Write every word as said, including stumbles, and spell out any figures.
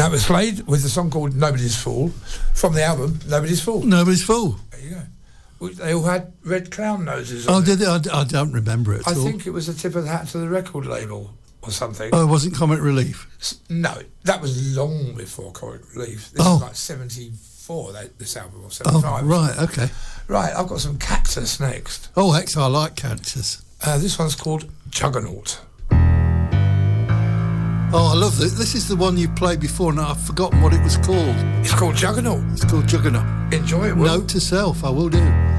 That was Slade with a song called Nobody's Fool from the album Nobody's Fool. Nobody's Fool. There you go. They all had red clown noses on Oh, it. did they? I, I don't remember it at I all. think it was the tip of the hat to the record label or something. Oh, it wasn't Comic Relief? S- No, that was long before Comic Relief. This Oh. is like seventy-four, that, this album, or Oh, seventy-five. right, okay. Right, I've got some Cactus next. Oh, X, I like Cactus. Uh, this one's called Juggernaut. Oh, I love this. This is the one you played before, and I've forgotten what it was called. It's called Juggernaut. It's called Juggernaut. Enjoy it, Will. Note to self, I will do.